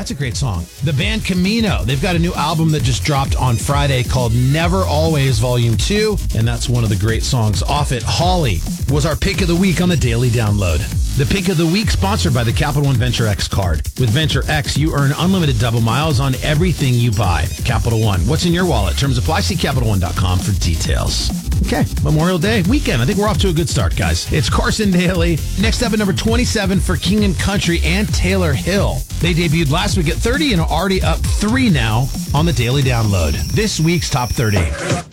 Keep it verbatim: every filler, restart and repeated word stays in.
That's a great song. The band Camino. They've got a new album that just dropped on Friday called Never Always Volume two, and that's one of the great songs off it. Holly was our pick of the week on the Daily Download. The pick of the week sponsored by the Capital One Venture X card. With Venture X, you earn unlimited double miles on everything you buy. Capital One. What's in your wallet? Terms apply. See Capital One dot com for details. Okay, Memorial Day weekend. I think we're off to a good start, guys. It's Carson Daly. Next up at number twenty-seven for King and Country and Taylor Hill. They debuted last week at thirty and are already up three now on the Daily Download. This week's Top thirty.